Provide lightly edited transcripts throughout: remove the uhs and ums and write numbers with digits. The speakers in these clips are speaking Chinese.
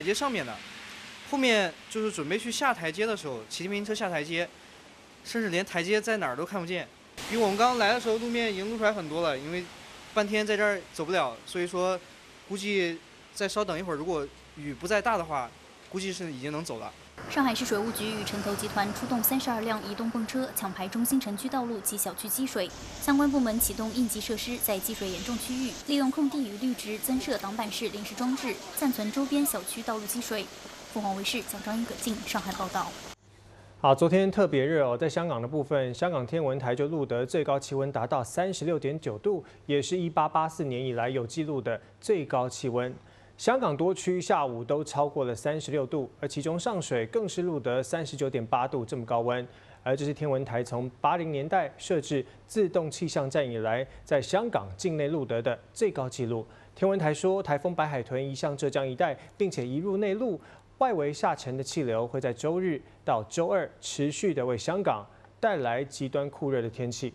台阶上面的，后面就是准备去下台阶的时候，骑自行车下台阶，甚至连台阶在哪儿都看不见。比我们刚来的时候路面已经露出来很多了，因为半天在这儿走不了，所以说估计再稍等一会儿，如果雨不再大的话，估计是已经能走了。 上海市水务局与城投集团出动32辆移动泵车抢排中心城区道路及小区积水，相关部门启动应急设施，在积水严重区域利用空地与绿植增设挡板式临时装置，暂存周边小区道路积水。凤凰卫视蒋昭英、葛静上海报道。 好，昨天特别热哦，在香港的部分，香港天文台就录得最高气温达到36.9度，也是1884年以来有记录的最高气温。香港多区下午都超过了36度，而其中上水更是录得39.8度这么高温。而这是天文台从80年代设置自动气象站以来，在香港境内录得的最高纪录。天文台说，台风白海豚移向浙江一带，并且移入内陆。外围下沉的气流会在周日到周二持续的为香港带来极端酷热的天气。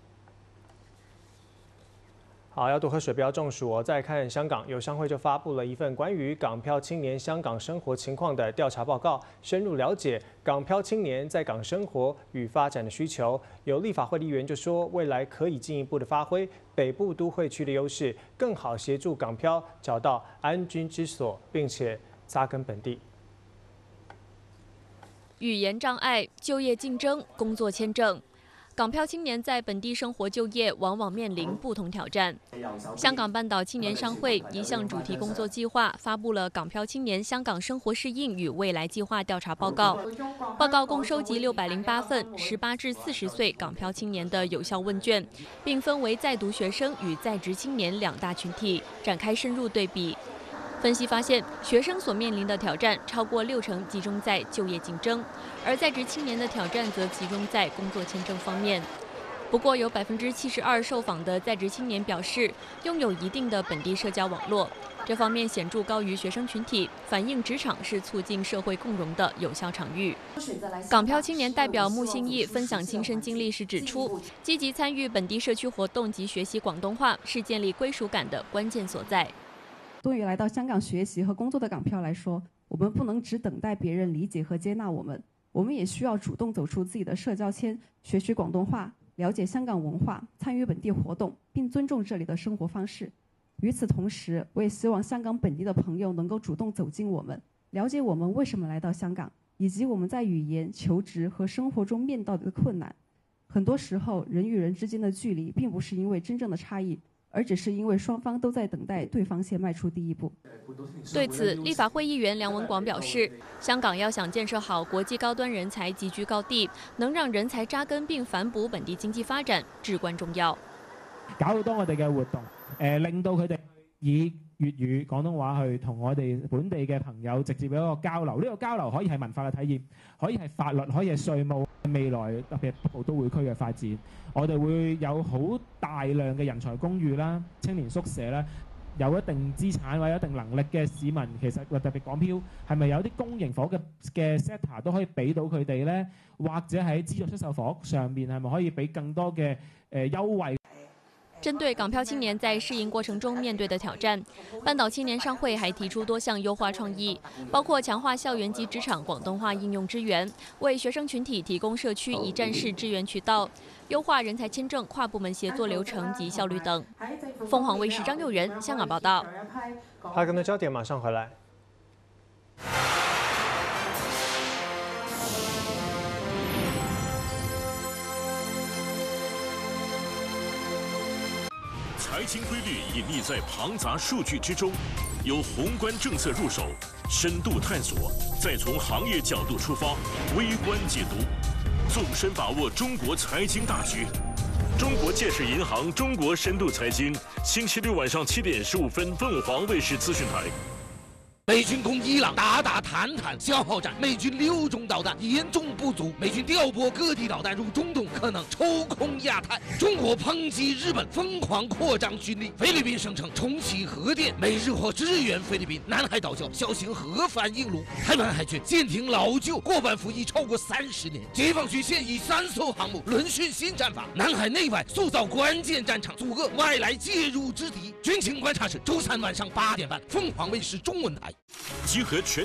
好，要多喝水，不要中暑哦。再看香港，有商会就发布了一份关于港漂青年香港生活情况的调查报告，深入了解港漂青年在港生活与发展的需求。有立法会议员就说，未来可以进一步的发挥北部都会区的优势，更好协助港漂找到安居之所，并且扎根本地。 语言障碍、就业竞争、工作签证，港漂青年在本地生活就业往往面临不同挑战。香港半岛青年商会一项主题工作计划发布了港漂青年香港生活适应与未来计划调查报告。报告共收集608份18至40岁港漂青年的有效问卷，并分为在读学生与在职青年2大群体，展开深入对比。分析发现，学生所面临的挑战超过60%集中在就业竞争，而在职青年的挑战则集中在工作签证方面。不过，有72%受访的在职青年表示拥有一定的本地社交网络，这方面显著高于学生群体，反映职场是促进社会共融的有效场域。港漂青年代表穆新义分享亲身经历时指出，积极参与本地社区活动及学习广东话是建立归属感的关键所在。 对于来到香港学习和工作的港漂来说，我们不能只等待别人理解和接纳我们也需要主动走出自己的社交圈，学习广东话，了解香港文化，参与本地活动，并尊重这里的生活方式。与此同时，我也希望香港本地的朋友能够主动走进我们，了解我们为什么来到香港，以及我们在语言、求职和生活中面到的困难。很多时候，人与人之间的距离并不是因为真正的差异，而只是因为双方都在等待对方先迈出第一步。 对此，立法会议员梁文广表示，香港要想建设好国际高端人才集聚高地，能让人才扎根并反哺本地经济發展，至關重要。 搞好多我哋嘅活動，令到佢哋以粵語、廣東話去同我哋本地嘅朋友直接有一個交流。呢個交流可以係文化嘅體驗，可以係法律，可以係稅務。未來特別係北部都會區嘅發展，我哋會有好大量嘅人才公寓啦、青年宿舍啦，有一定資產或者一定能力嘅市民，其實特別港漂係咪有啲公營房嘅 sector 都可以俾到佢哋咧？或者喺資助出售房上面係咪可以俾更多嘅優惠？ 針對港漂青年在適應過程中面對的挑戰，半島青年商會還提出多項優化創意，包括強化校園及職場廣東話應用支援，為學生群體提供社區一站式支援渠道，優化人才簽證跨部門協作流程及效率等。鳳凰衛視張佑仁香港報道。 好，更多焦點馬上回來。 财经规律隐匿在庞杂数据之中，由宏观政策入手，深度探索，再从行业角度出发，微观解读，纵深把握中国财经大局。中国建设银行中国深度财经，星期六晚上7点15分，凤凰卫视资讯台。 美军攻伊朗，打坦坦消耗战，美军6种导弹严重不足，美军调拨各地导弹入中东，可能抽空亚太。中国抨击日本疯狂扩张军力，菲律宾声称重启核电，美日或支援菲律宾。南海岛礁小型核反应炉，台湾海军舰艇老旧，过半服役超过30年。解放军现役3艘航母轮训新战法，南海内外塑造关键战场，阻遏外来介入之敌。军情观察室周3晚上8点半，凤凰卫视中文台。 集合全